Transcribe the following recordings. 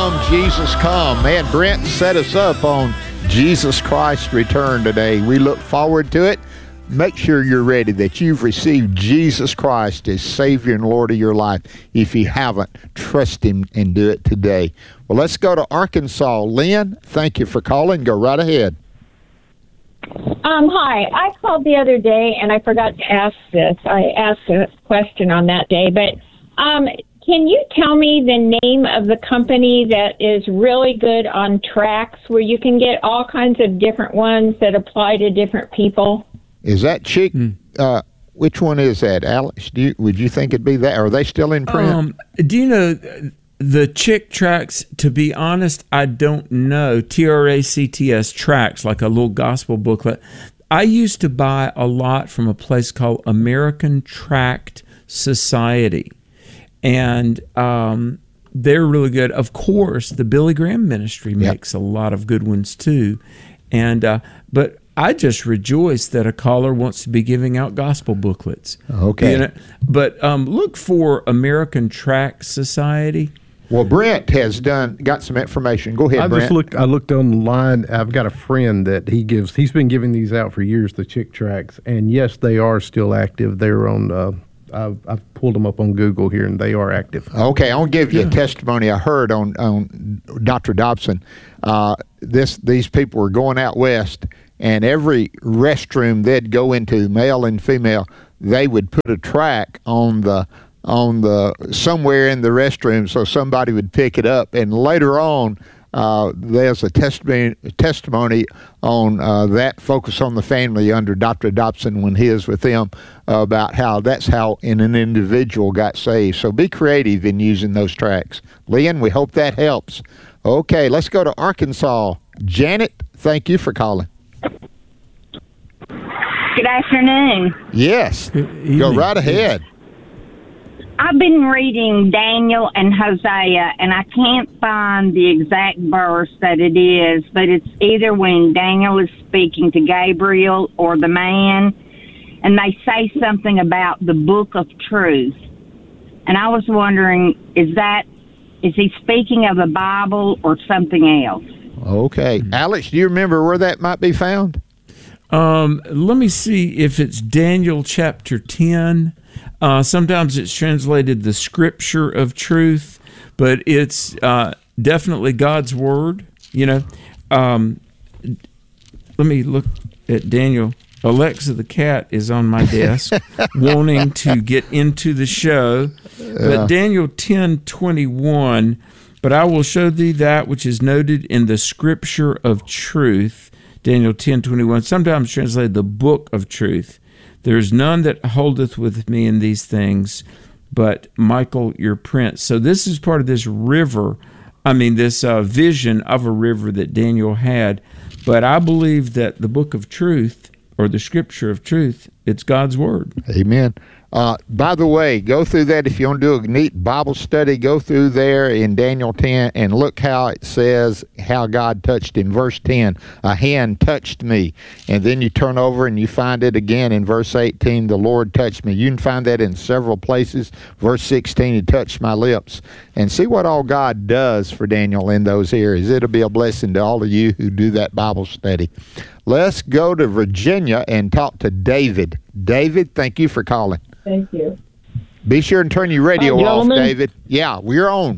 Come, Jesus, come. Man, Brent set us up on Jesus Christ's return today. We look forward to it. Make sure you're ready, that you've received Jesus Christ as Savior and Lord of your life. If you haven't, trust Him and do it today. Well, let's go to Arkansas. Lynn, thank you for calling. Go right ahead. Hi. I called the other day, and I forgot to ask this. I asked a question on that day, but can you tell me the name of the company that is really good on tracks, where you can get all kinds of different ones that apply to different people? Is that Chick? Which one is that, Alex? Would you think it'd be that? Are they still in print? Do you know the Chick tracks? To be honest, I don't know. TRACTS tracks, like a little gospel booklet. I used to buy a lot from a place called American Tract Society, and they're really good. Of course, the Billy Graham Ministry makes a lot of good ones too, and but I just rejoice that a caller wants to be giving out gospel booklets. Okay. You know? But look for American Tract Society. Well, Brent has got some information. Go ahead, Brent. I looked online. I've got a friend that he's been giving these out for years, the Chick tracks. And yes, they are still active. They're on, I've pulled them up on Google here, and they are active. Okay, I'll give you a testimony I heard on Dr. Dobson. These people were going out west, and every restroom they'd go into, male and female, they would put a track on the somewhere in the restroom, so somebody would pick it up. And later on, there's a testimony on that Focus on the Family under Dr. Dobson when he is with them, about how that's how an individual got saved. So be creative in using those tracks. Lynn, we hope that helps. Okay, let's go to Arkansas. Janet, thank you for calling. Good afternoon. Yes, go right ahead. I've been reading Daniel and Hosea, and I can't find the exact verse that it is, but it's either when Daniel is speaking to Gabriel or the man, and they say something about the book of truth. And I was wondering, is he speaking of the Bible or something else? Okay. Alex, do you remember where that might be found? Let me see if it's Daniel chapter 10. Sometimes it's translated the scripture of truth, but it's definitely God's word. You know, let me look at Daniel. Alexa the cat is on my desk wanting to get into the show. But Daniel 10:21, but I will show thee that which is noted in the scripture of truth. Daniel 10:21, sometimes translated the book of truth. There is none that holdeth with me in these things, but Michael your prince. So this is part of this river, this vision of a river that Daniel had. But I believe that the book of truth, or the scripture of truth, it's God's word. Amen. By the way, go through that. If you want to do a neat Bible study, go through there in Daniel 10 and look how it says how God touched him. Verse 10, a hand touched me. And then you turn over and you find it again in verse 18, the Lord touched me. You can find that in several places. Verse 16, he touched my lips. And see what all God does for Daniel in those areas. It'll be a blessing to all of you who do that Bible study. Let's go to Virginia and talk to David. David, thank you for calling. Thank you. Be sure and turn your radio off, David. Yeah, we're on.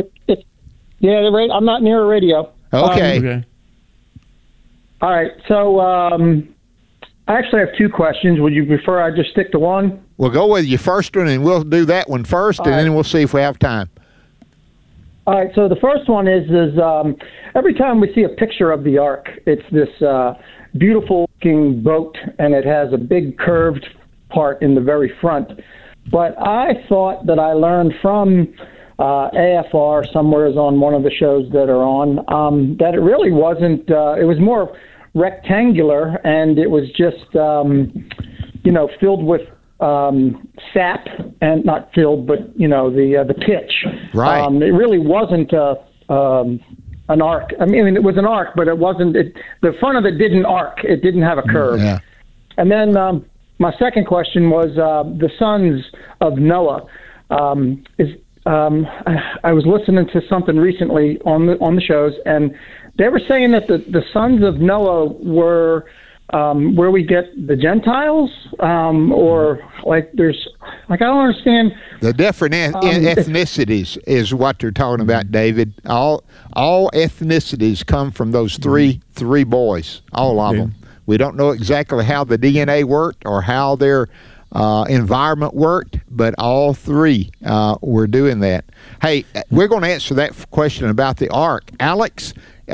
I'm not near a radio. Okay. All right. So I actually have two questions. Would you prefer I just stick to one? We'll go with your first one, and we'll do that one first, and then we'll see if we have time. All right. So the first one is every time we see a picture of the Ark, it's this beautiful-looking boat, and it has a big curved part in the very front. But I thought that I learned from AFR, somewhere on one of the shows that are on, that it really wasn't, it was more rectangular, and it was just, filled with sap, and not filled, but, the pitch. Right. It really wasn't an arc. It was an arc, but it wasn't, the front of it didn't arc. It didn't have a curve. Yeah. And then my second question was the sons of Noah. I was listening to something recently on the shows, and they were saying that the sons of Noah were where we get the Gentiles, or like there's like I don't understand. The different ethnicities is what they're talking about, David. All ethnicities come from those three boys, all of them. We don't know exactly how the DNA worked or how their environment worked, but all three were doing that. Hey, we're going to answer that question about the ark. Alex,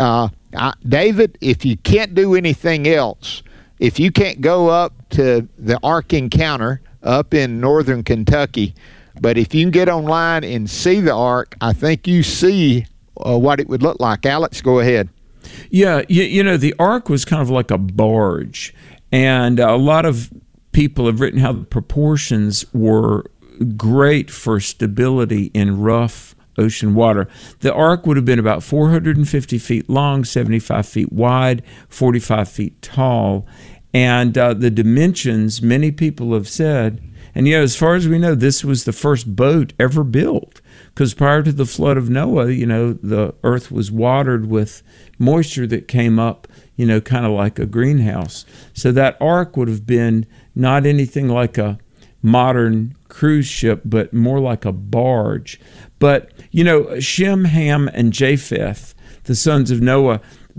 David, if you can't do anything else, if you can't go up to the Ark Encounter up in northern Kentucky, but if you can get online and see the ark, I think you see what it would look like. Alex, go ahead. Yeah, you know, the ark was kind of like a barge, and a lot of people have written how the proportions were great for stability in rough ocean water. The ark would have been about 450 feet long, 75 feet wide, 45 feet tall. And the dimensions, many people have said, and as far as we know, this was the first boat ever built. Because prior to the flood of Noah, the earth was watered with moisture that came up, kind of like a greenhouse. So that ark would have been not anything like a modern cruise ship, but more like a barge. But, Shem, Ham, and Japheth, the sons of Noah,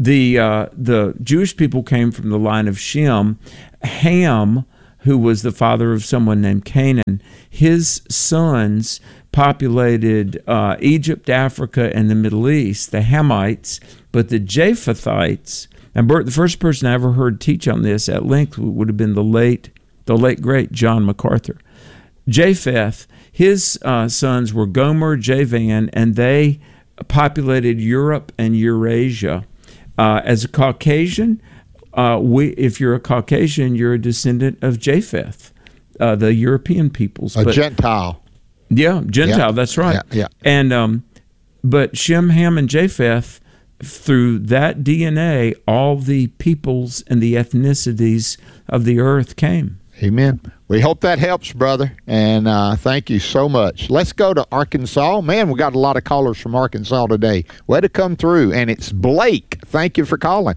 the Jewish people came from the line of Shem. Ham, who was the father of someone named Canaan, his sons populated Egypt, Africa, and the Middle East, the Hamites. But the Japhethites, and Bert, the first person I ever heard teach on this at length would have been the late great John MacArthur. Japheth, his sons were Gomer, Javan, and they populated Europe and Eurasia. As a Caucasian, if you're a Caucasian, you're a descendant of Japheth, the European peoples. Gentile. Yeah, Gentile, yeah. That's right. Yeah. And but Shem, Ham, and Japheth, through that DNA, all the peoples and the ethnicities of the earth came. Amen. We hope that helps, brother, and thank you so much. Let's go to Arkansas. Man, we got a lot of callers from Arkansas today. Way to come through, and it's Blake. Thank you for calling.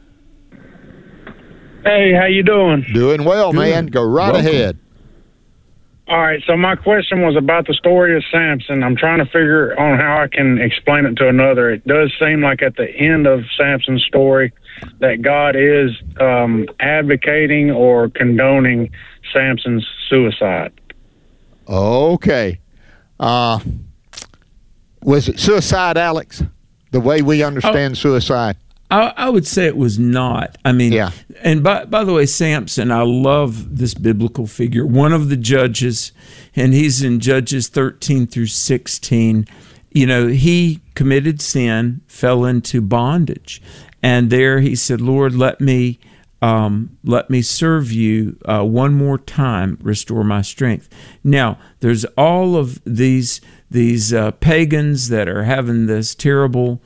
Hey, how you doing? Doing well, Good. Man. Go right ahead. All right, so my question was about the story of Samson. I'm trying to figure on how I can explain it to another. It does seem like at the end of Samson's story that God is advocating or condoning Samson's suicide. Okay. Was it suicide, Alex? The way we understand suicide? I would say it was not. I mean, yeah. And by the way, Samson, I love this biblical figure. One of the judges, and he's in Judges 13 through 16. He committed sin, fell into bondage, and there he said, "Lord, let me serve you one more time. Restore my strength." Now, there's all of these pagans that are having this terrible,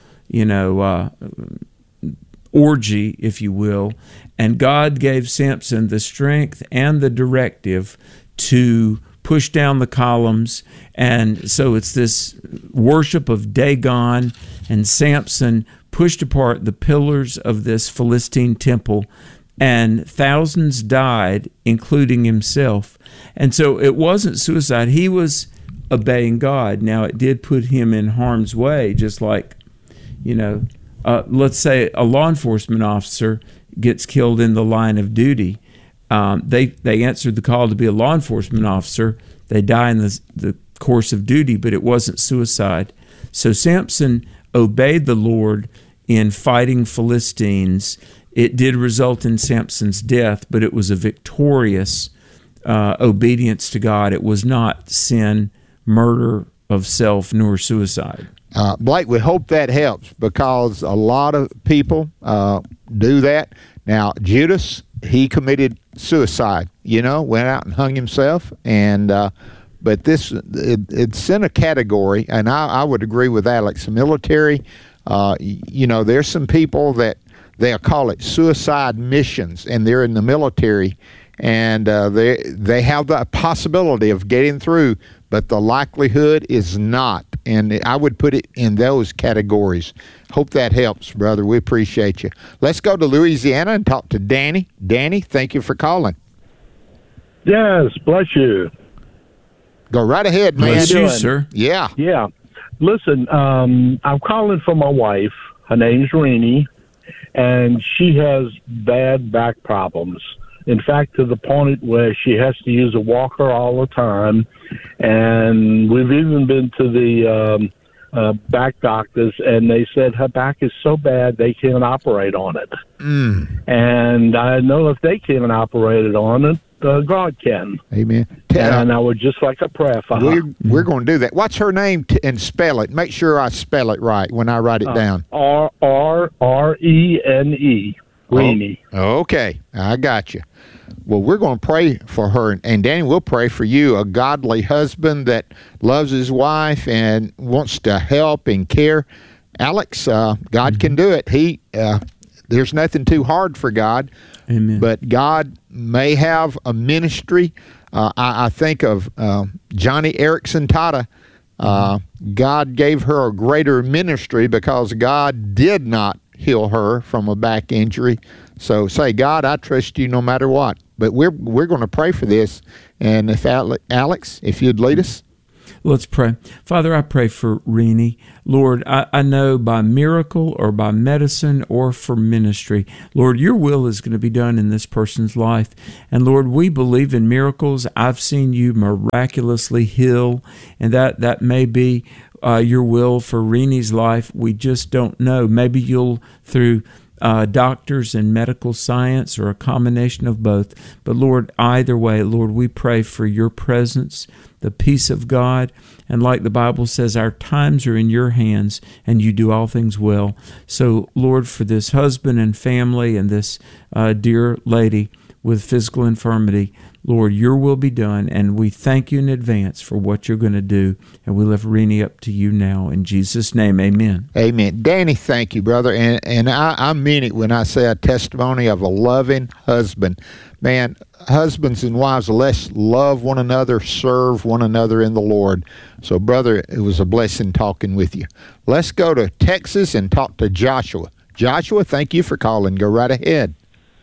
orgy, if you will, and God gave Samson the strength and the directive to push down the columns, and so it's this worship of Dagon, and Samson pushed apart the pillars of this Philistine temple, and thousands died, including himself. And so it wasn't suicide. He was obeying God. Now, it did put him in harm's way, just like, let's say a law enforcement officer gets killed in the line of duty. They answered the call to be a law enforcement officer. They die in the course of duty, but it wasn't suicide. So Samson obeyed the Lord in fighting Philistines. It did result in Samson's death, but it was a victorious obedience to God. It was not sin, murder of self, nor suicide. Blake, we hope that helps, because a lot of people do that. Now, Judas, he committed suicide, went out and hung himself. And but it's in a category, and I would agree with Alex, the military. There's some people that they'll call it suicide missions, and they're in the military, and they have the possibility of getting through but the likelihood is not. And I would put it in those categories. Hope that helps, brother. We appreciate you. Let's go to Louisiana and talk to Danny. Danny, thank you for calling. Yes, bless you. Go right ahead, man. Bless you, sir. Yeah. Yeah. Listen, I'm calling for my wife. Her name's Renee, and she has bad back problems. In fact, to the point where she has to use a walker all the time. And we've even been to the back doctors, and they said her back is so bad they can't operate on it. And I know if they can't operate on it, God can. Amen. And I would just like a prayer for her. We're going to do that. What's her name and spell it? Make sure I spell it right when I write it down. R-R-E-N-E. Renee. Okay, I got you. Well, we're going to pray for her. And Danny, we'll pray for you, a godly husband that loves his wife and wants to help and care. Alex, God can do it. There's nothing too hard for God. Amen. But God may have a ministry. I think of Johnny Erickson Tata. God gave her a greater ministry because God did not heal her from a back injury. So say, God, I trust you no matter what. But we're going to pray for this. And if Alex, if you'd lead us. Let's pray. Father, I pray for Renee. Lord, I know by miracle or by medicine or for ministry, Lord, your will is going to be done in this person's life. And Lord, we believe in miracles. I've seen you miraculously heal, and that may be your will for Renee's life. We just don't know. Maybe you'll, through doctors and medical science or a combination of both. But Lord, either way, Lord, we pray for your presence, the peace of God. And like the Bible says, our times are in your hands and you do all things well. So Lord, for this husband and family and this dear lady with physical infirmity, Lord, your will be done, and we thank you in advance for what you're going to do, and we lift Renee up to you now. In Jesus' name, amen. Amen. Danny, thank you, brother. And I mean it when I say a testimony of a loving husband. Man, husbands and wives, let's love one another, serve one another in the Lord. So, brother, it was a blessing talking with you. Let's go to Texas and talk to Joshua. Joshua, thank you for calling. Go right ahead.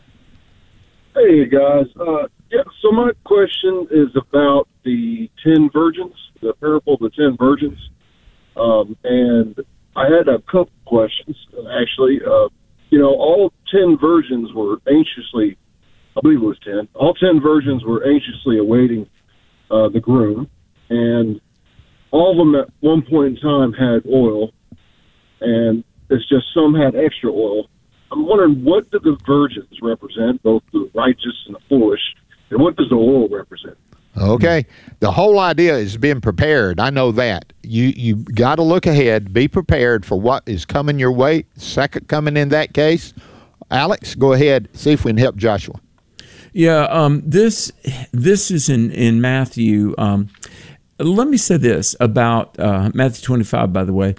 Hey, guys. So my question is about the 10 virgins, the parable of the 10 virgins. And I had a couple questions, actually. All 10 virgins were anxiously, I believe it was 10, all 10 virgins were anxiously awaiting the groom. And all of them at one point in time had oil, and it's just some had extra oil. I'm wondering, what do the virgins represent, both the righteous and the foolish, and what does the oil represent? Okay. The whole idea is being prepared. I know that. You got to look ahead, be prepared for what is coming your way, second coming in that case. Alex, go ahead, see if we can help Joshua. Yeah, this is in Matthew. Let me say this about Matthew 25, by the way.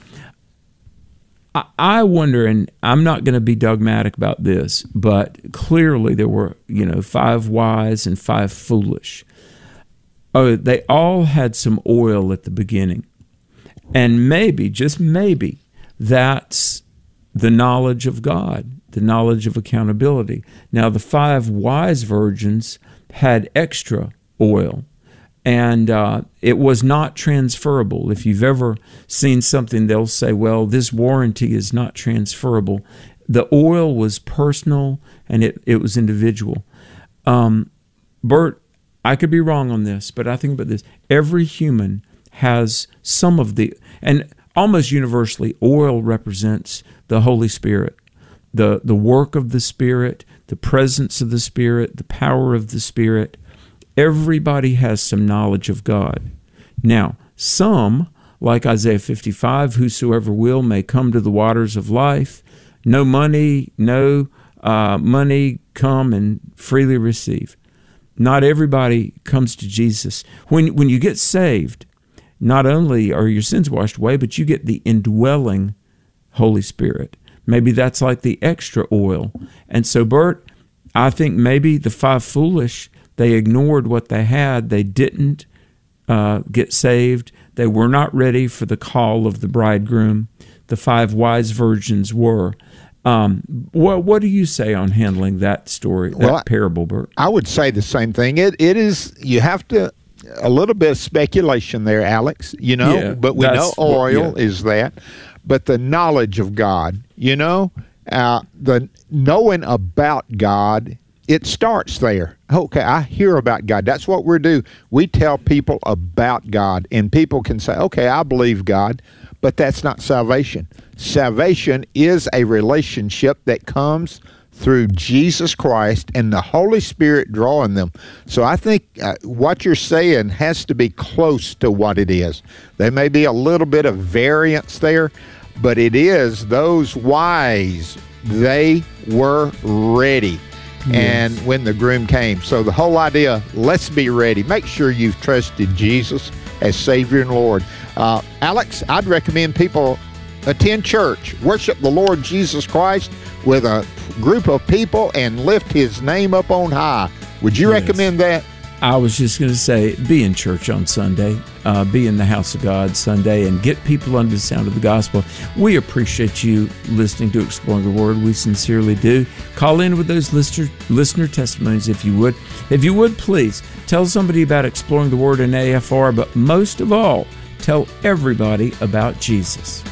I wonder, and I'm not going to be dogmatic about this, but clearly there were, 5 wise and 5 foolish. Oh, they all had some oil at the beginning. And maybe, just maybe, that's the knowledge of God, the knowledge of accountability. Now, the 5 wise virgins had extra oil. And it was not transferable. If you've ever seen something, they'll say, well, this warranty is not transferable. The oil was personal, and it was individual. Bert, I could be wrong on this, but I think about this. Every human has some of the, and almost universally, oil represents the Holy Spirit, the work of the Spirit, the presence of the Spirit, the power of the Spirit. Everybody has some knowledge of God. Now, some, like Isaiah 55, whosoever will may come to the waters of life. No money, come and freely receive. Not everybody comes to Jesus. When you get saved, not only are your sins washed away, but you get the indwelling Holy Spirit. Maybe that's like the extra oil. And so, Bert, I think maybe the 5 foolish, they ignored what they had. They didn't get saved. They were not ready for the call of the bridegroom. The 5 wise virgins were. What do you say on handling that story, that parable, Bert? I would say the same thing. It is, you have to, a little bit of speculation there, Alex, but we know oil is that. But the knowledge of God, the knowing about God, it starts there. Okay, I hear about God. That's what we do. We tell people about God, and people can say, okay, I believe God, but that's not salvation. Salvation is a relationship that comes through Jesus Christ and the Holy Spirit drawing them. So I think what you're saying has to be close to what it is. There may be a little bit of variance there, but it is those wise, they were ready. Yes. And when the groom came. So the whole idea, let's be ready. Make sure you've trusted Jesus as Savior and Lord. Alex, I'd recommend people attend church, worship the Lord Jesus Christ with a group of people, and lift His name up on high. Would you recommend that? I was just going to say, be in church on Sunday, be in the house of God Sunday, and get people under the sound of the gospel. We appreciate you listening to Exploring the Word. We sincerely do. Call in with those listener testimonies if you would. If you would, please tell somebody about Exploring the Word and AFR, but most of all, tell everybody about Jesus.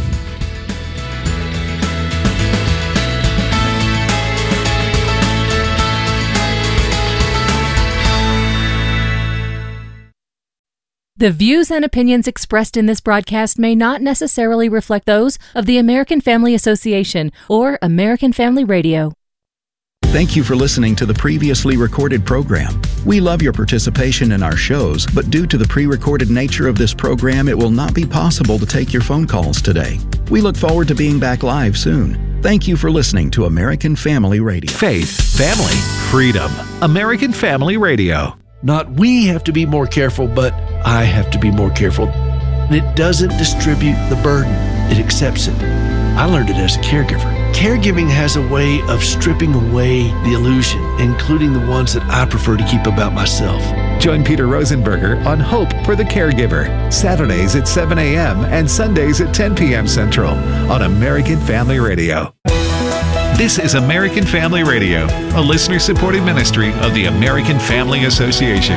The views and opinions expressed in this broadcast may not necessarily reflect those of the American Family Association or American Family Radio. Thank you for listening to the previously recorded program. We love your participation in our shows, but due to the pre-recorded nature of this program, it will not be possible to take your phone calls today. We look forward to being back live soon. Thank you for listening to American Family Radio. Faith, family, freedom. American Family Radio. Not we have to be more careful, but I have to be more careful. It doesn't distribute the burden. It accepts it. I learned it as a caregiver. Caregiving has a way of stripping away the illusion, including the ones that I prefer to keep about myself. Join Peter Rosenberger on Hope for the Caregiver, Saturdays at 7 a.m. and Sundays at 10 p.m. Central on American Family Radio. This is American Family Radio, a listener-supported ministry of the American Family Association.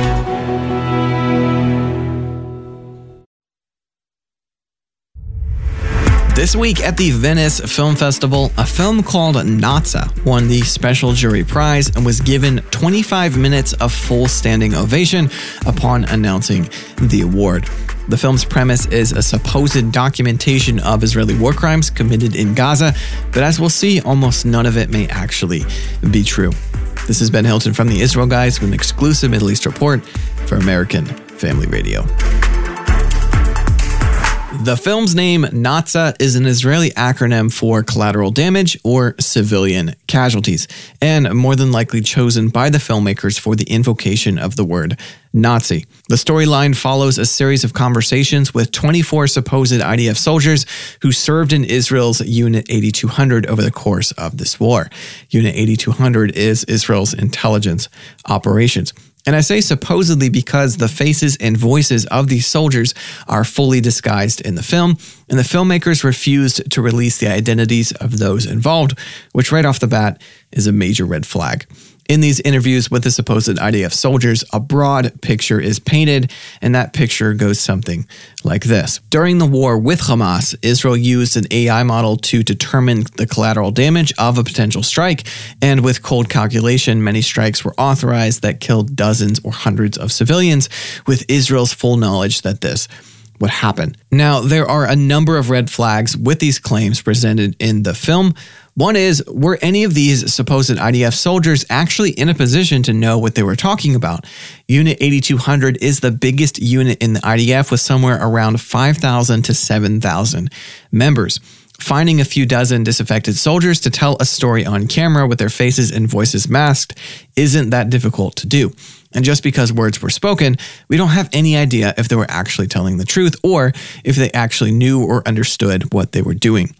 This week at the Venice Film Festival, a film called Naza won the Special Jury Prize and was given 25 minutes of full standing ovation upon announcing the award. The film's premise is a supposed documentation of Israeli war crimes committed in Gaza, but as we'll see, almost none of it may actually be true. This is Ben Hilton from the Israel Guys with an exclusive Middle East report for American Family Radio. The film's name, Naza, is an Israeli acronym for collateral damage or civilian casualties, and more than likely chosen by the filmmakers for the invocation of the word Nazi. The storyline follows a series of conversations with 24 supposed IDF soldiers who served in Israel's Unit 8200 over the course of this war. Unit 8200 is Israel's intelligence operations. And I say supposedly because the faces and voices of these soldiers are fully disguised in the film, and the filmmakers refused to release the identities of those involved, which right off the bat is a major red flag. In these interviews with the supposed IDF soldiers, a broad picture is painted, and that picture goes something like this. During the war with Hamas, Israel used an AI model to determine the collateral damage of a potential strike, and with cold calculation, many strikes were authorized that killed dozens or hundreds of civilians, with Israel's full knowledge that this would happen. Now, there are a number of red flags with these claims presented in the film. One is, were any of these supposed IDF soldiers actually in a position to know what they were talking about? Unit 8200 is the biggest unit in the IDF with somewhere around 5,000 to 7,000 members. Finding a few dozen disaffected soldiers to tell a story on camera with their faces and voices masked isn't that difficult to do. And just because words were spoken, we don't have any idea if they were actually telling the truth or if they actually knew or understood what they were doing.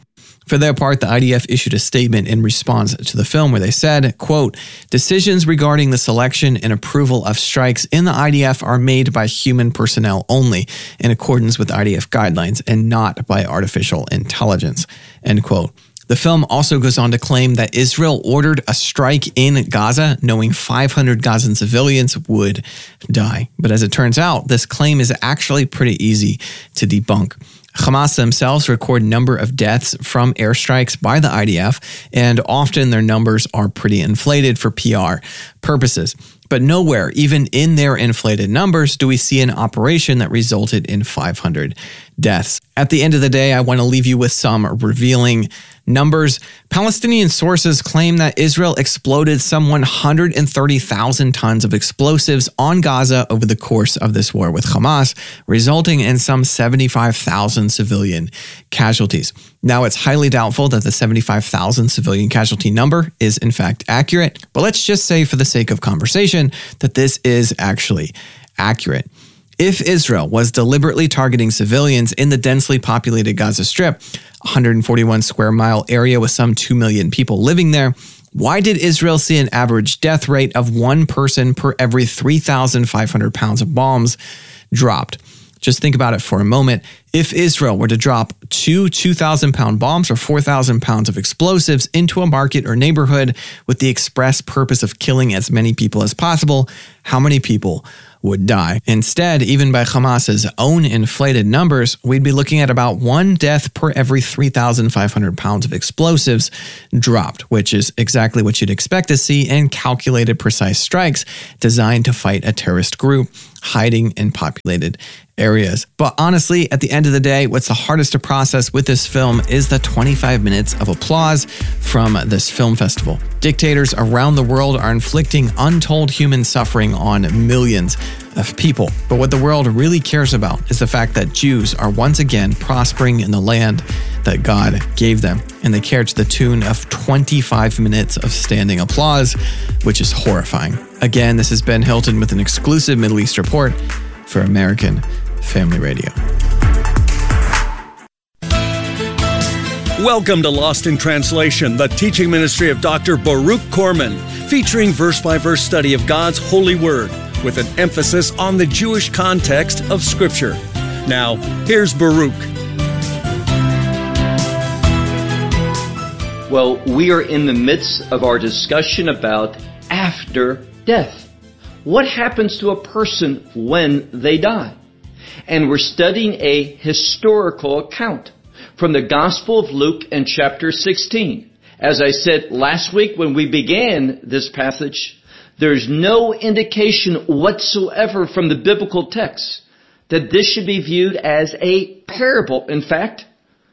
For their part, the IDF issued a statement in response to the film where they said, quote, "Decisions regarding the selection and approval of strikes in the IDF are made by human personnel only in accordance with IDF guidelines and not by artificial intelligence," end quote. The film also goes on to claim that Israel ordered a strike in Gaza, knowing 500 Gazan civilians would die. But as it turns out, this claim is actually pretty easy to debunk. Hamas themselves record number of deaths from airstrikes by the IDF, and often their numbers are pretty inflated for PR purposes. But nowhere, even in their inflated numbers, do we see an operation that resulted in 500 deaths. At the end of the day, I want to leave you with some revealing numbers. Palestinian sources claim that Israel exploded some 130,000 tons of explosives on Gaza over the course of this war with Hamas, resulting in some 75,000 civilian casualties. Now, it's highly doubtful that the 75,000 civilian casualty number is in fact accurate, but let's just say for the sake of conversation that this is actually accurate. If Israel was deliberately targeting civilians in the densely populated Gaza Strip, 141 square mile area with some 2 million people living there, why did Israel see an average death rate of 1 person per every 3,500 pounds of bombs dropped? Just think about it for a moment. If Israel were to drop 2 2,000-pound bombs or 4,000 pounds of explosives into a market or neighborhood with the express purpose of killing as many people as possible, how many people would die? Instead, even by Hamas's own inflated numbers, we'd be looking at about 1 death per every 3,500 pounds of explosives dropped, which is exactly what you'd expect to see in calculated precise strikes designed to fight a terrorist group hiding in populated areas. But honestly, at the end of the day, what's the hardest to process with this film is the 25 minutes of applause from this film festival. Dictators around the world are inflicting untold human suffering on millions of people. But what the world really cares about is the fact that Jews are once again prospering in the land that God gave them. And they care to the tune of 25 minutes of standing applause, which is horrifying. Again, this is Ben Hilton with an exclusive Middle East report for American Family Radio. Welcome to Lost in Translation, the teaching ministry of Dr. Baruch Korman, featuring verse-by-verse study of God's holy word with an emphasis on the Jewish context of Scripture. Now, here's Baruch. Well, we are in the midst of our discussion about after death. What happens to a person when they die? And we're studying a historical account from the Gospel of Luke in chapter 16. As I said last week when we began this passage, there's no indication whatsoever from the biblical text that this should be viewed as a parable. In fact,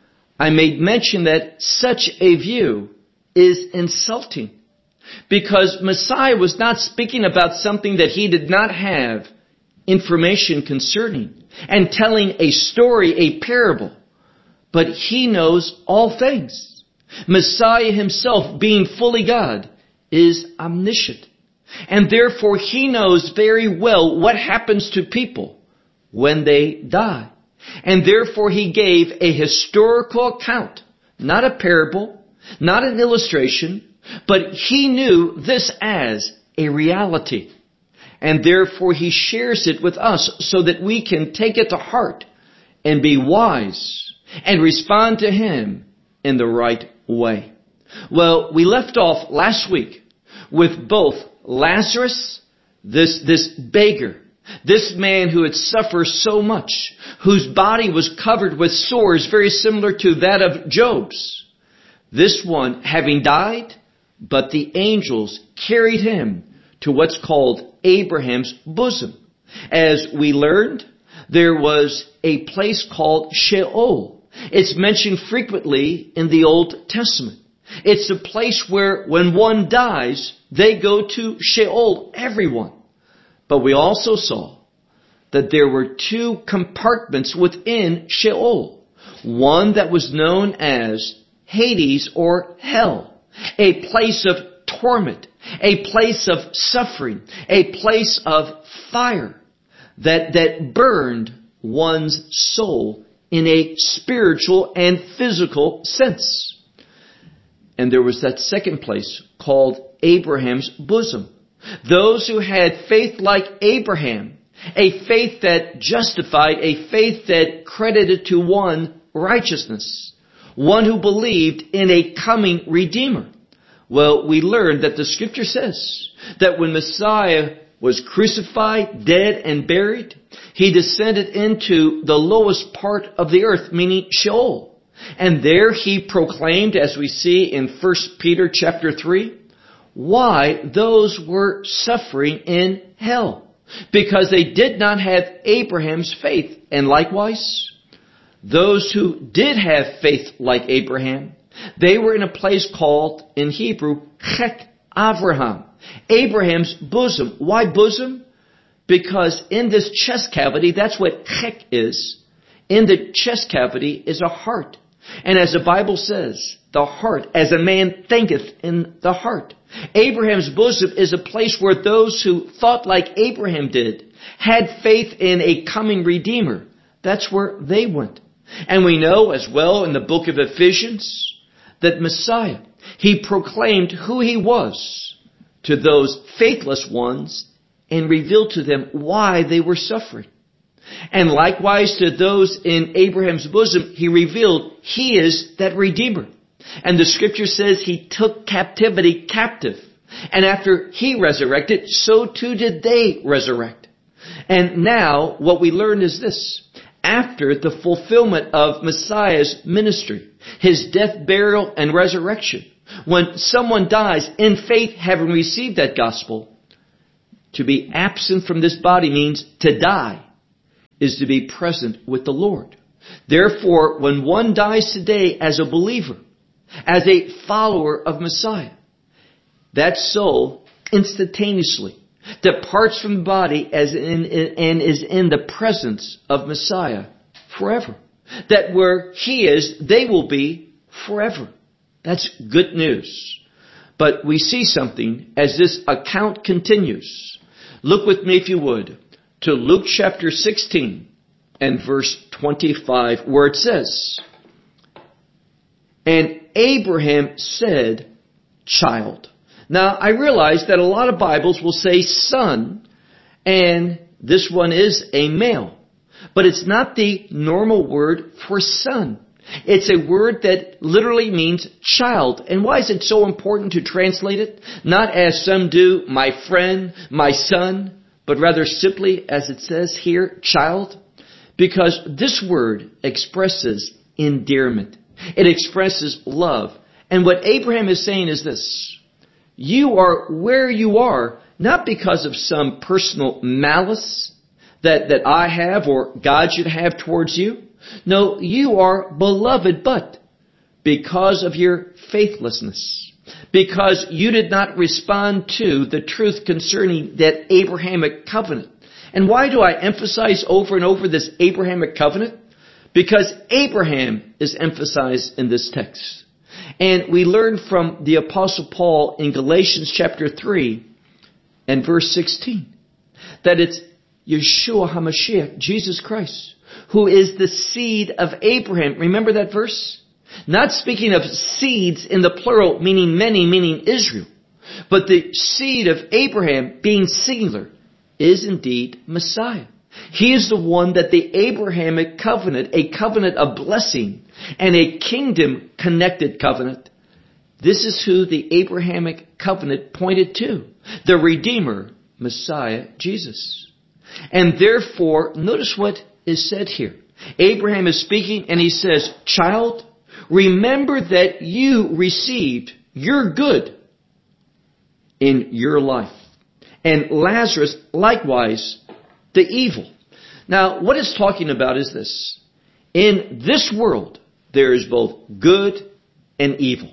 I made mention that such a view is insulting, because Messiah was not speaking about something that he did not have information concerning and telling a story, a parable, but he knows all things. Messiah himself, being fully God, is omniscient, and therefore he knows very well what happens to people when they die. And therefore he gave a historical account, not a parable, not an illustration, but he knew this as a reality. And therefore he shares it with us so that we can take it to heart and be wise and respond to him in the right way. Well, we left off last week with both Lazarus, this beggar, this man who had suffered so much, whose body was covered with sores very similar to that of Job's. This one having died, but the angels carried him to what's called Abraham's bosom. As we learned, there was a place called Sheol. It's mentioned frequently in the Old Testament. It's a place where when one dies, they go to Sheol, everyone. But we also saw that there were 2 compartments within Sheol. One that was known as Hades or hell, a place of torment, a place of suffering, a place of fire that burned one's soul in a spiritual and physical sense. And there was that second place called Abraham's bosom. Those who had faith like Abraham, a faith that justified, a faith that credited to one righteousness, one who believed in a coming Redeemer. Well, we learned that the Scripture says that when Messiah was crucified, dead, and buried, He descended into the lowest part of the earth, meaning Sheol. And there He proclaimed, as we see in 1 Peter chapter 3, why those were suffering in hell. Because they did not have Abraham's faith. And likewise, those who did have faith like Abraham, they were in a place called, in Hebrew, Chek Avraham, Abraham's bosom. Why bosom? Because in this chest cavity, that's what Chek is. In the chest cavity is a heart. And as the Bible says, the heart, as a man thinketh in the heart. Abraham's bosom is a place where those who thought like Abraham did, had faith in a coming Redeemer. That's where they went. And we know as well in the book of Ephesians that Messiah, He proclaimed who He was to those faithless ones and revealed to them why they were suffering. And likewise to those in Abraham's bosom, He revealed He is that Redeemer. And the Scripture says He took captivity captive. And after He resurrected, so too did they resurrect. And now what we learn is this. After the fulfillment of Messiah's ministry, His death, burial, and resurrection, when someone dies in faith having received that gospel, to be absent from this body means to die, is to be present with the Lord. Therefore, when one dies today as a believer, as a follower of Messiah, that soul instantaneously departs from the body and is in the presence of Messiah forever. That where He is, they will be forever. That's good news. But we see something as this account continues. Look with me, if you would, to Luke chapter 16 and verse 25, where it says, "And Abraham said, child." Now, I realize that a lot of Bibles will say son, and this one is a male. But it's not the normal word for son. It's a word that literally means child. And why is it so important to translate it? Not as some do, my friend, my son, but rather simply as it says here, child. Because this word expresses endearment. It expresses love. And what Abraham is saying is this. You are where you are, not because of some personal malice that I have or God should have towards you. No, you are beloved, but because of your faithlessness, because you did not respond to the truth concerning that Abrahamic covenant. And why do I emphasize over and over this Abrahamic covenant? Because Abraham is emphasized in this text. And we learn from the Apostle Paul in Galatians chapter 3 and verse 16 that it's Yeshua HaMashiach, Jesus Christ, who is the seed of Abraham. Remember that verse? Not speaking of seeds in the plural, meaning many, meaning Israel, but the seed of Abraham, being singular, is indeed Messiah. He is the one that the Abrahamic covenant, a covenant of blessing and a kingdom-connected covenant, this is who the Abrahamic covenant pointed to, the Redeemer, Messiah, Jesus. And therefore, notice what is said here. Abraham is speaking and he says, child, remember that you received your good in your life. And Lazarus, likewise, the evil. Now, what it's talking about is this. In this world, there is both good and evil.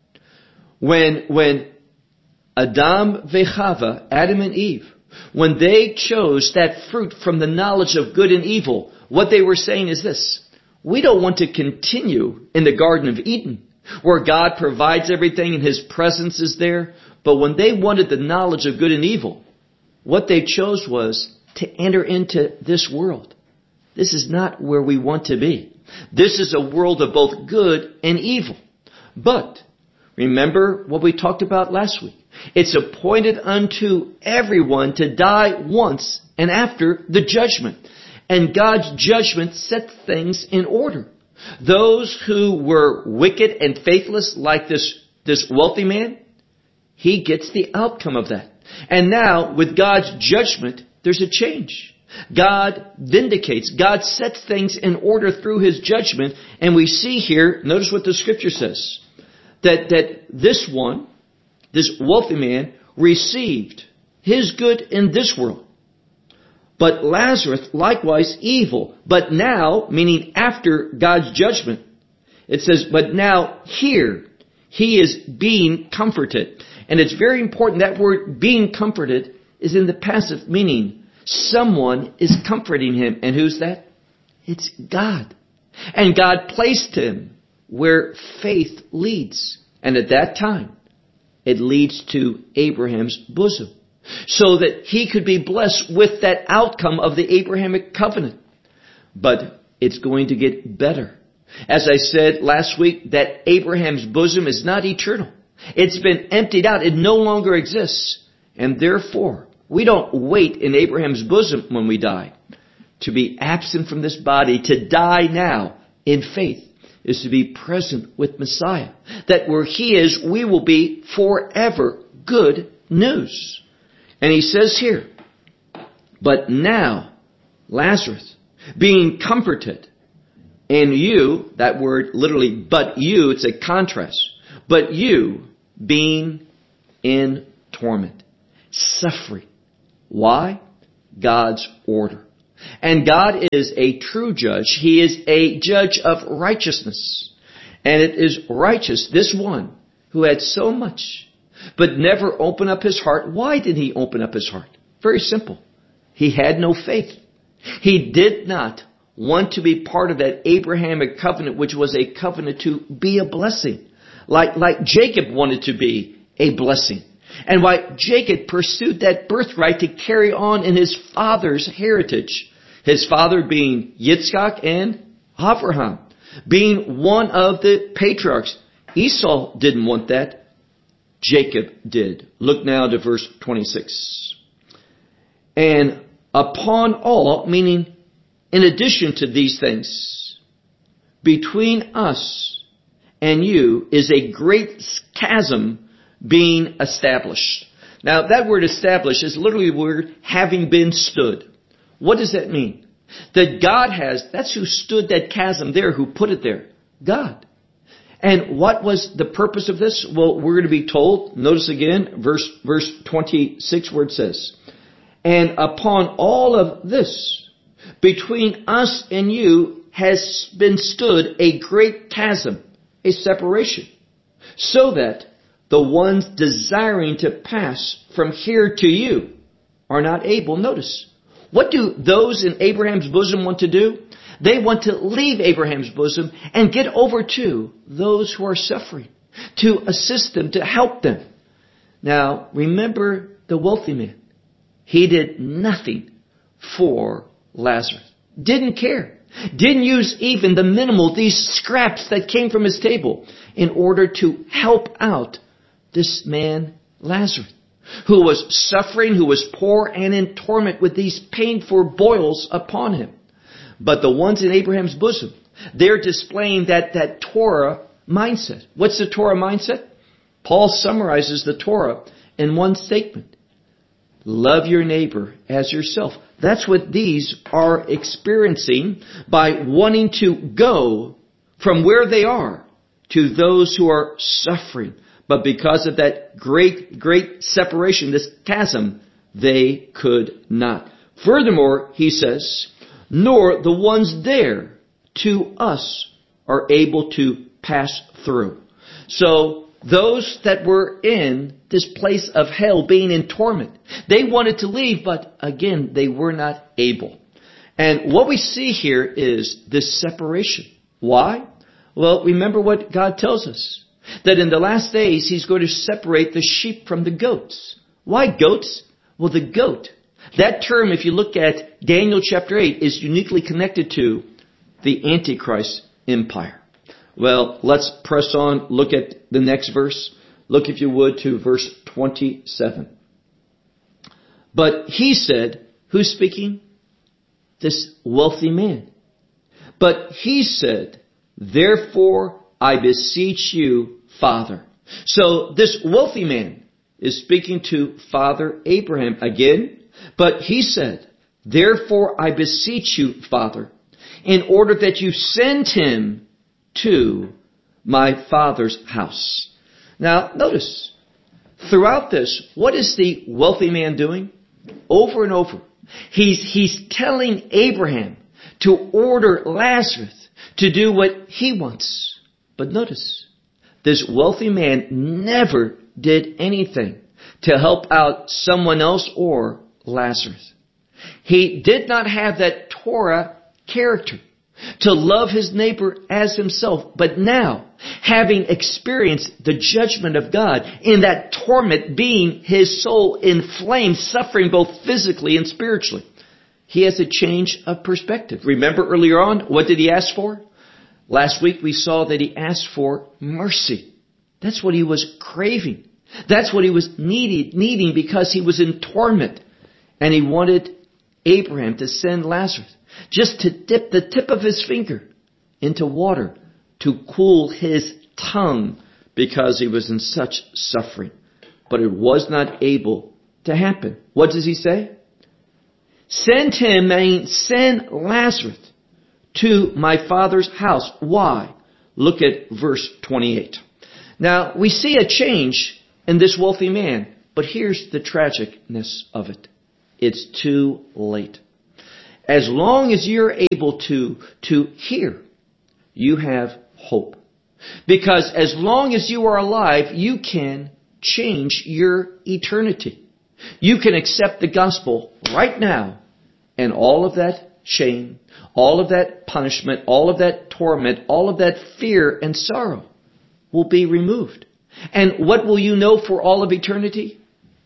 When Adam vechava, Adam and Eve, when they chose that fruit from the knowledge of good and evil, what they were saying is this. We don't want to continue in the Garden of Eden, where God provides everything and His presence is there. But when they wanted the knowledge of good and evil, what they chose was to enter into this world. This is not where we want to be. This is a world of both good and evil. But Remember what we talked about last week. It's appointed unto everyone to die once and after the judgment. And God's judgment set things in order. Those who were wicked and faithless, like this wealthy man, he gets the outcome of that. And now, with God's judgment, there's a change. God vindicates. God sets things in order through His judgment. And we see here, notice what the Scripture says, that this one, this wealthy man, received his good in this world. But Lazarus likewise evil. But now, meaning after God's judgment, it says, but now here he is being comforted. And it's very important, that word being comforted is in the passive, meaning someone is comforting him. And who's that? It's God. And God placed him where faith leads. And at that time, it leads to Abraham's bosom, so that he could be blessed with that outcome of the Abrahamic covenant. But it's going to get better. As I said last week, that Abraham's bosom is not eternal. It's been emptied out. It no longer exists. And therefore, we don't wait in Abraham's bosom when we die. To be absent from this body, to die now in faith, is to be present with Messiah. That where He is, we will be forever. Good news. And he says here, but now, Lazarus, being comforted, and you, that word literally, but you, it's a contrast, but you being in torment, suffering. Why? God's order. And God is a true judge. He is a judge of righteousness. And it is righteous, this one who had so much, but never opened up his heart. Why did he open up his heart? Very simple. He had no faith. He did not want to be part of that Abrahamic covenant, which was a covenant to be a blessing. Like Jacob wanted to be a blessing. And why Jacob pursued that birthright to carry on in his father's heritage. His father being Yitzchak and Abraham, being one of the patriarchs. Esau didn't want that. Jacob did. Look now to verse 26. And upon all, meaning in addition to these things, between us and you is a great chasm being established. Now that word established is literally the word having been stood. What does that mean? That God has, that's who stood that chasm there, who put it there. God. And what was the purpose of this? Well, we're going to be told, notice again, verse 26 where it says, and upon all of this, between us and you has been stood a great chasm, a separation, so that the ones desiring to pass from here to you are not able. Notice, what do those in Abraham's bosom want to do? They want to leave Abraham's bosom and get over to those who are suffering, to assist them, to help them. Now, remember the wealthy man. He did nothing for Lazarus. Didn't care. Didn't use even the minimal, these scraps that came from his table, in order to help out this man, Lazarus, who was suffering, who was poor and in torment with these painful boils upon him. But the ones in Abraham's bosom, they're displaying that Torah mindset. What's the Torah mindset? Paul summarizes the Torah in one statement. Love your neighbor as yourself. That's what these are experiencing by wanting to go from where they are to those who are suffering. But because of that great separation, this chasm, they could not. Furthermore, he says, nor the ones there to us are able to pass through. So those that were in this place of hell, being in torment, they wanted to leave, but again, they were not able. And what we see here is this separation. Why? Well, remember what God tells us. That in the last days, He's going to separate the sheep from the goats. Why goats? Well, the goat, that term, if you look at Daniel chapter 8, is uniquely connected to the Antichrist empire. Well, let's press on. Look at the next verse. Look, if you would, to verse 27. But he said, who's speaking? This wealthy man. But he said, therefore I beseech you, Father. So this wealthy man is speaking to Father Abraham again. But he said, therefore I beseech you, Father, in order that you send him to my father's house. Now, notice, throughout this, what is the wealthy man doing? Over and over. He's telling Abraham to order Lazarus to do what he wants. But notice, this wealthy man never did anything to help out someone else or Lazarus. He did not have that Torah character to love his neighbor as himself. But now, having experienced the judgment of God in that torment, being his soul in flames, suffering both physically and spiritually, he has a change of perspective. Remember earlier on, what did he ask for? Last week we saw that he asked for mercy. That's what he was craving. That's what he was needing because he was in torment. And he wanted Abraham to send Lazarus just to dip the tip of his finger into water to cool his tongue because he was in such suffering. But it was not able to happen. What does he say? Send Lazarus to my father's house. Why? Look at verse 28. Now, we see a change in this wealthy man, but here's the tragicness of it. It's too late. As long as you're able to hear, you have hope. Because as long as you are alive, you can change your eternity. You can accept the gospel right now, and all of that shame, all of that punishment, all of that torment, all of that fear and sorrow will be removed. And what will you know for all of eternity?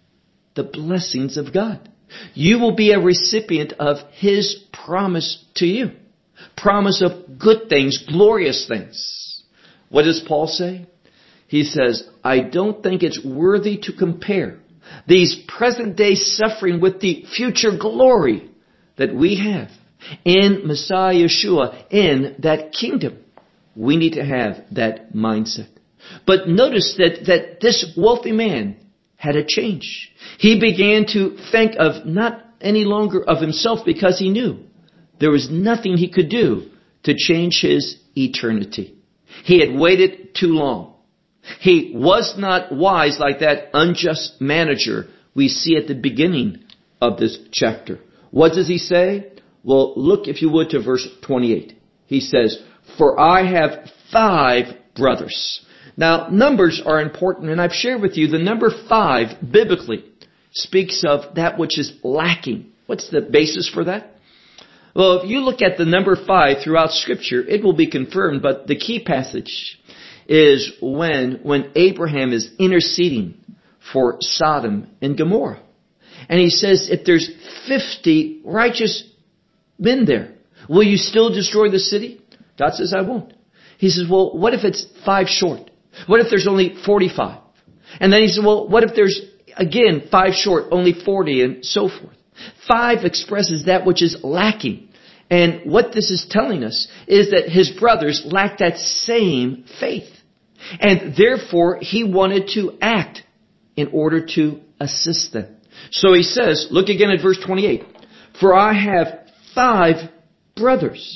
The blessings of God. You will be a recipient of His promise to you. Promise of good things, glorious things. What does Paul say? He says, I don't think it's worthy to compare these present day suffering with the future glory that we have in Messiah Yeshua, in that kingdom. We need to have that mindset. But notice that this wealthy man had a change. He began to think of not any longer of himself because he knew there was nothing he could do to change his eternity. He had waited too long. He was not wise like that unjust manager we see at the beginning of this chapter. What does he say? Well, look, if you would, to verse 28. He says, for I have 5 brothers. Now, numbers are important, and I've shared with you the number 5 biblically speaks of that which is lacking. What's the basis for that? Well, if you look at the number 5 throughout Scripture, it will be confirmed, but the key passage is when Abraham is interceding for Sodom and Gomorrah. And he says, if there's 50 righteous men there, will you still destroy the city? God says, I won't. He says, well, what if it's 5 short? What if there's only 45? And then he said, well, what if there's, again, 5 short, only 40, and so forth? 5 expresses that which is lacking. And what this is telling us is that his brothers lacked that same faith. And therefore, he wanted to act in order to assist them. So he says, look again at verse 28. For I have 5 brothers.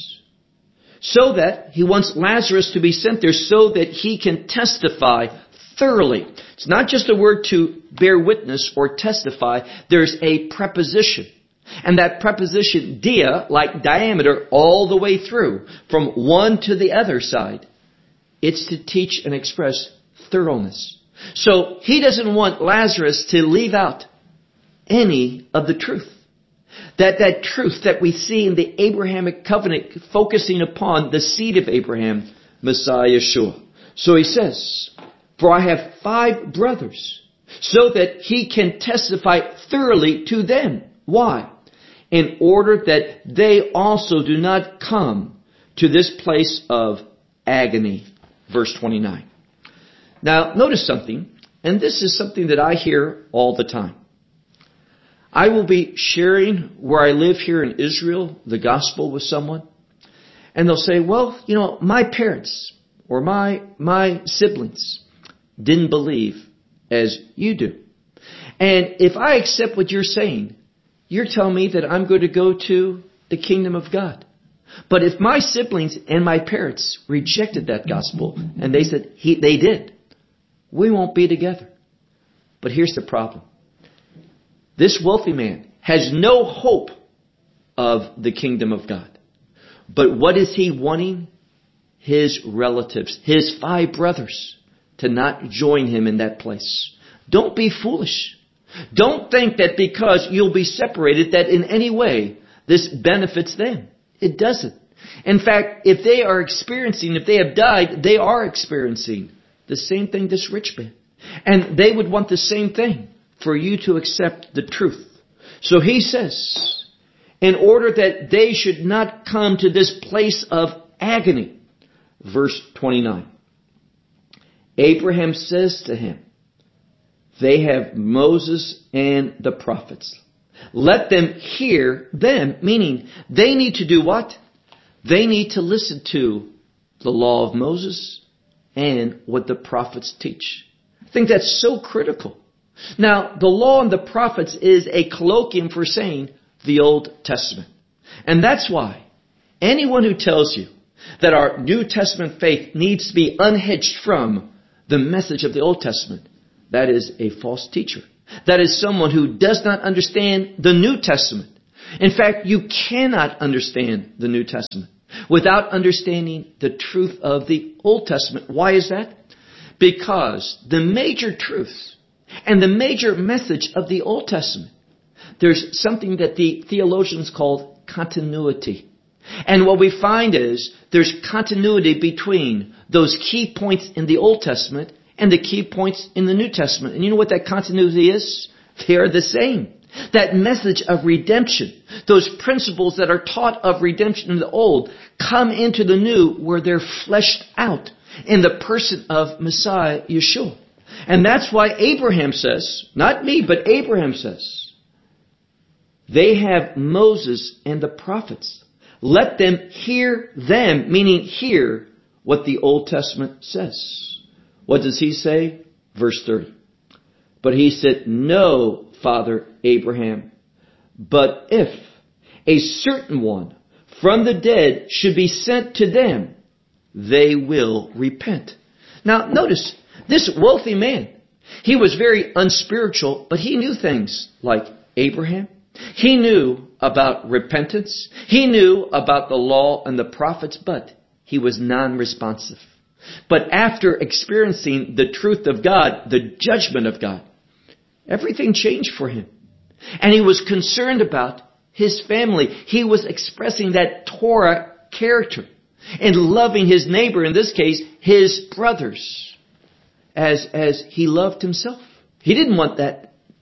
So that he wants Lazarus to be sent there so that he can testify thoroughly. It's not just a word to bear witness or testify. There's a preposition. And that preposition, dia, like diameter, all the way through, from one to the other side. It's to teach and express thoroughness. So he doesn't want Lazarus to leave out any of the truth. That truth that we see in the Abrahamic covenant focusing upon the seed of Abraham, Messiah Yeshua. So he says, for I have 5 brothers, so that he can testify thoroughly to them. Why? In order that they also do not come to this place of agony. Verse 29. Now, notice something. and this is something that I hear all the time. I will be sharing where I live here in Israel, the gospel with someone, and they'll say, well, my parents or my siblings didn't believe as you do. And if I accept what you're saying, you're telling me that I'm going to go to the kingdom of God. But if my siblings and my parents rejected that gospel and they said they did, we won't be together. But here's the problem. This wealthy man has no hope of the kingdom of God. But what is he wanting? His relatives, his 5 brothers, to not join him in that place. Don't be foolish. Don't think that because you'll be separated that in any way this benefits them. It doesn't. In fact, if they have died, they are experiencing the same thing this rich man. And they would want the same thing, for you to accept the truth. So he says, in order that they should not come to this place of agony. Verse 29. Abraham says to him, they have Moses and the prophets. Let them hear them, meaning they need to do what? They need to listen to the law of Moses and what the prophets teach. I think that's so critical. Now, the law and the prophets is a colloquium for saying the Old Testament. And that's why anyone who tells you that our New Testament faith needs to be unhitched from the message of the Old Testament, that is a false teacher. That is someone who does not understand the New Testament. In fact, you cannot understand the New Testament without understanding the truth of the Old Testament. Why is that? Because the major truth and the major message of the Old Testament, there's something that the theologians call continuity. And what we find is there's continuity between those key points in the Old Testament and the key points in the New Testament. And you know what that continuity is? They are the same. That message of redemption, those principles that are taught of redemption in the Old, come into the New where they're fleshed out in the person of Messiah Yeshua. And that's why Abraham says, not me, but Abraham says, they have Moses and the prophets. Let them hear them, meaning hear what the Old Testament says. What does he say? Verse 30. But he said, no, Father Abraham, but if a certain one from the dead should be sent to them, they will repent. Now notice, this wealthy man, he was very unspiritual, but he knew things like Abraham. He knew about repentance. He knew about the law and the prophets, but he was non-responsive. But after experiencing the truth of God, the judgment of God, everything changed for him. And he was concerned about his family. He was expressing that Torah character and loving his neighbor, in this case, his brothers, as he loved himself. He didn't want that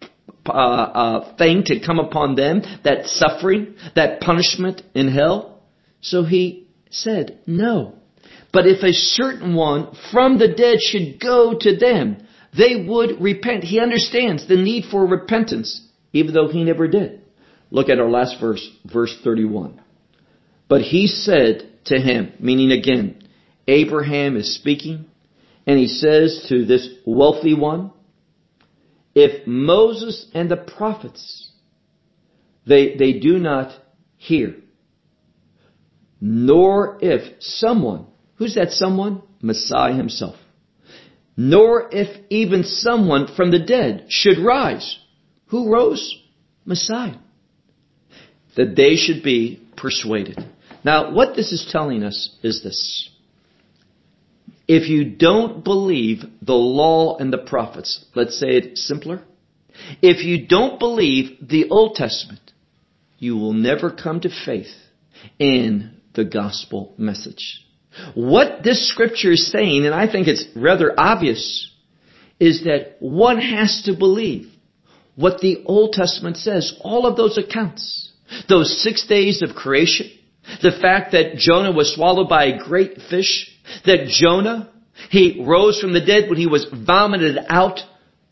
thing to come upon them, that suffering, that punishment in hell. So he said, no. But if a certain one from the dead should go to them, they would repent. He understands the need for repentance, even though he never did. Look at our last verse, verse 31. But he said to him, meaning again, Abraham is speaking, and he says to this wealthy one, if Moses and the prophets, they do not hear, nor if someone, who's that someone? Messiah himself. Nor if even someone from the dead should rise. Who rose? Messiah. That they should be persuaded. Now, what this is telling us is this. If you don't believe the law and the prophets, let's say it simpler. If you don't believe the Old Testament, you will never come to faith in the gospel message. What this scripture is saying, and I think it's rather obvious, is that one has to believe what the Old Testament says. All of those accounts, those 6 days of creation, the fact that Jonah was swallowed by a great fish, that Jonah, he rose from the dead when he was vomited out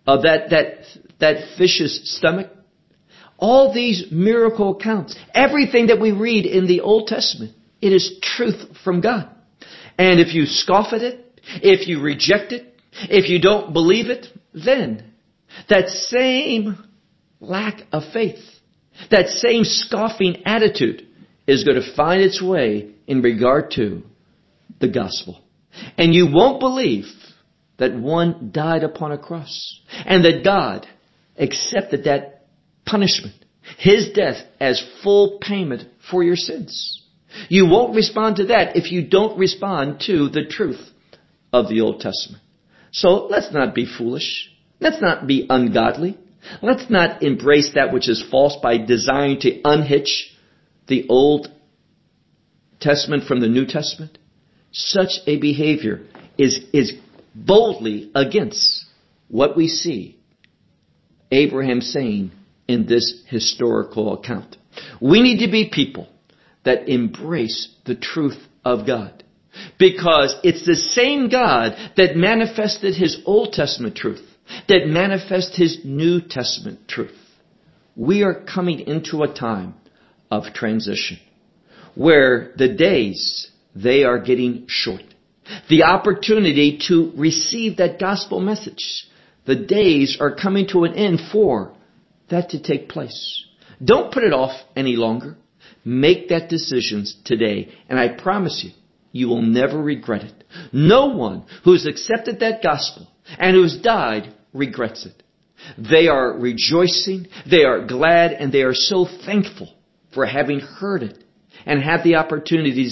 of that fish's stomach. All these miracle accounts, everything that we read in the Old Testament, it is truth from God. And if you scoff at it, if you reject it, if you don't believe it, then that same lack of faith, that same scoffing attitude is going to find its way in regard to the gospel. And you won't believe that one died upon a cross and that God accepted that punishment, His death, as full payment for your sins. You won't respond to that if you don't respond to the truth of the Old Testament. So let's not be foolish. Let's not be ungodly. Let's not embrace that which is false by desiring to unhitch the Old Testament from the New Testament. Such a behavior is boldly against what we see Abraham saying in this historical account. We need to be people that embrace the truth of God, because it's the same God that manifested His Old Testament truth, that manifests His New Testament truth. We are coming into a time of transition where the days, they are getting short. The opportunity to receive that gospel message, the days are coming to an end for that to take place. Don't put it off any longer. Make that decision today, and I promise you, you will never regret it. No one who's accepted that gospel and who's died regrets it. They are rejoicing, they are glad, and they are so thankful for having heard it and have the opportunity to